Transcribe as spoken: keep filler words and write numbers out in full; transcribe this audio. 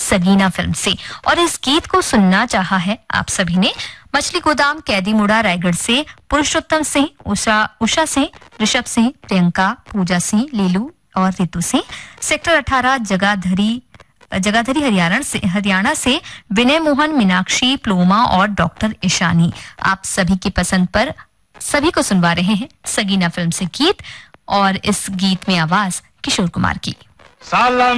Sagina film से। और इस गीत को सुनना चाहा है आप सभी ने मछली गोदाम, कैदी मुड़ा, रायगढ़ से पुरुषोत्तम सिंह, उषा उषा सिंह, ऋषभ सिंह, प्रियंका, पूजा सिंह, लीलू और रितु सिंह। सेक्टर अठारह जगाधरी जगाधरी हरियाणा से हरियाणा से विनय मोहन, मीनाक्षी, प्लोमा और डॉक्टर ईशानी। आप सभी की पसंद पर सभी को सुनवा रहे हैं सगीना फिल्म से गीत, और इस गीत में आवाज किशोर कुमार की।